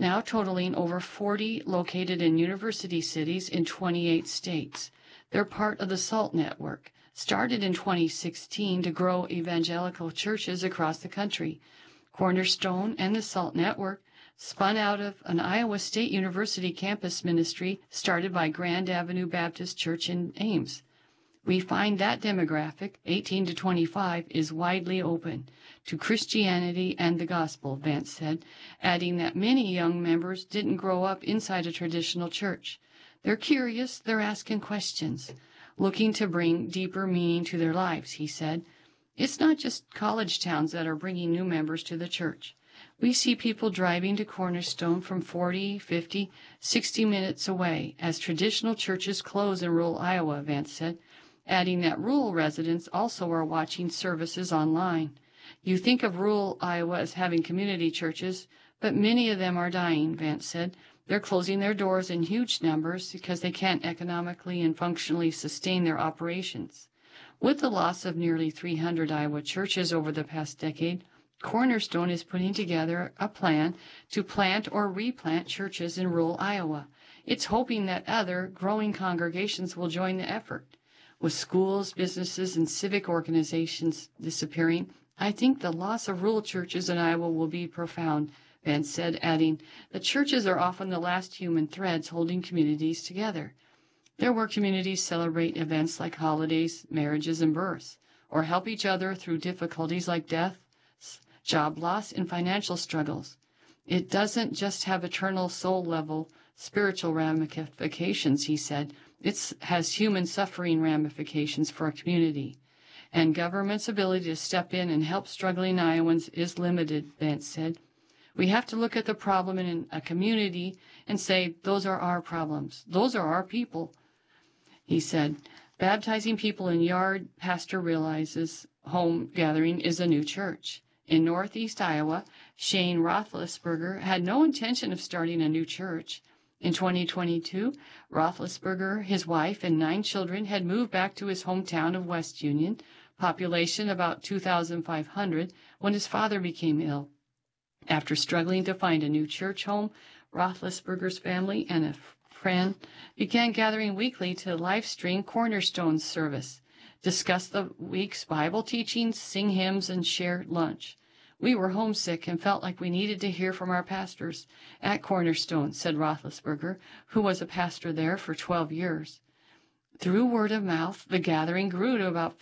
now totaling over 40 located in university cities in 28 states. They're part of the SALT network, started in 2016 to grow evangelical churches across the country. Cornerstone and the SALT network spun out of an Iowa State University campus ministry started by Grand Avenue Baptist Church in Ames. We find that demographic, 18 to 25, is widely open to Christianity and the gospel, Vance said, adding that many young members didn't grow up inside a traditional church. They're curious, they're asking questions, looking to bring deeper meaning to their lives, he said. It's not just college towns that are bringing new members to the church. We see people driving to Cornerstone from 40, 50, 60 minutes away as traditional churches close in rural Iowa, Vance said, adding that rural residents also are watching services online. You think of rural Iowa as having community churches, but many of them are dying, Vance said. They're closing their doors in huge numbers because they can't economically and functionally sustain their operations. With the loss of nearly 300 Iowa churches over the past decade, Cornerstone is putting together a plan to plant or replant churches in rural Iowa. It's hoping that other growing congregations will join the effort. With schools, businesses, and civic organizations disappearing, I think the loss of rural churches in Iowa will be profound, Vance said, adding, the churches are often the last human threads holding communities together. They're where communities celebrate events like holidays, marriages, and births, or help each other through difficulties like death, job loss, and financial struggles. It doesn't just have eternal soul-level spiritual ramifications, he said. It has human suffering ramifications for a community. And government's ability to step in and help struggling Iowans is limited, Vance said. We have to look at the problem in a community and say, those are our problems. Those are our people, he said. Baptizing people in yard, pastor realizes home gathering is a new church. In northeast Iowa, Shane Roethlisberger had no intention of starting a new church. In 2022, Roethlisberger, his wife, and 9 children had moved back to his hometown of West Union, population about 2,500, when his father became ill. After struggling to find a new church home, Roethlisberger's family and a friend began gathering weekly to live stream Cornerstone service, discuss the week's Bible teachings, sing hymns, and share lunch. We were homesick and felt like we needed to hear from our pastors at Cornerstone, said Roethlisberger, who was a pastor there for 12 years. Through word of mouth, the gathering grew to about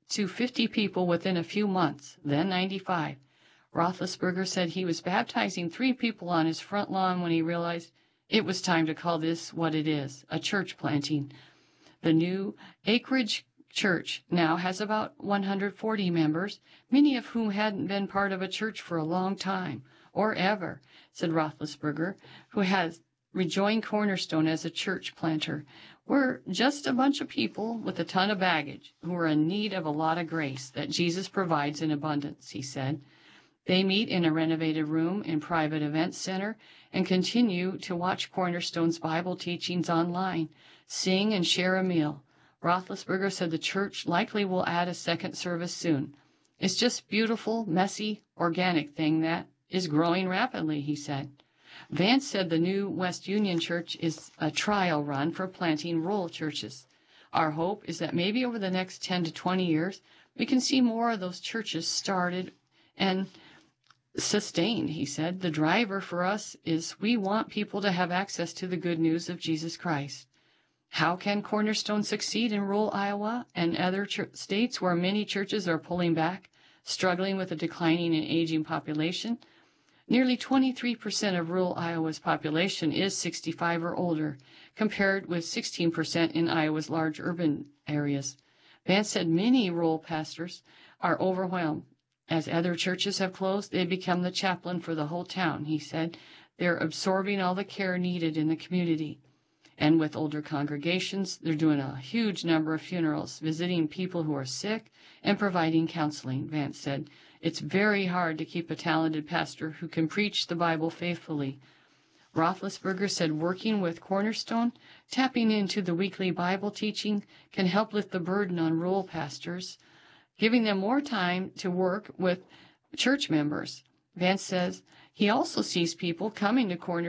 50 people within a few months, then 95. Roethlisberger said he was baptizing 3 people on his front lawn when he realized it was time to call this what it is, a church planting. The new Acreage Church now has about 140 members, many of whom hadn't been part of a church for a long time, or ever, said Roethlisberger, who has rejoined Cornerstone as a church planter. We're just a bunch of people with a ton of baggage who are in need of a lot of grace that Jesus provides in abundance, he said. They meet in a renovated room in private event center and continue to watch Cornerstone's Bible teachings online, sing and share a meal. Roethlisberger said the church likely will add a second service soon. It's just beautiful, messy, organic thing that is growing rapidly, he said. Vance said the new West Union Church is a trial run for planting rural churches. Our hope is that maybe over the next 10 to 20 years, we can see more of those churches started and sustained, he said. The driver for us is we want people to have access to the good news of Jesus Christ. How can Cornerstone succeed in rural Iowa and other states where many churches are pulling back, struggling with a declining and aging population? Nearly 23% of rural Iowa's population is 65 or older, compared with 16% in Iowa's large urban areas. Vance said many rural pastors are overwhelmed. As other churches have closed, they become the chaplain for the whole town, he said. They're absorbing all the care needed in the community. And with older congregations, they're doing a huge number of funerals, visiting people who are sick, and providing counseling, Vance said. It's very hard to keep a talented pastor who can preach the Bible faithfully. Roethlisberger said working with Cornerstone, tapping into the weekly Bible teaching, can help lift the burden on rural pastors, giving them more time to work with church members. Vance says he also sees people coming to Cornerstone